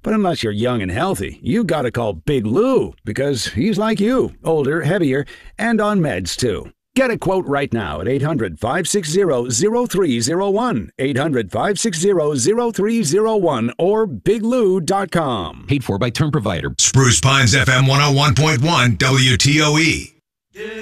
But unless you're young and healthy, you gotta call Big Lou, because he's like you, older, heavier, and on meds too. Get a quote right now at 800-560-0301, 800-560-0301, or biglou.com. Paid for by Term Provider. Spruce Pines FM 101.1 WTOE.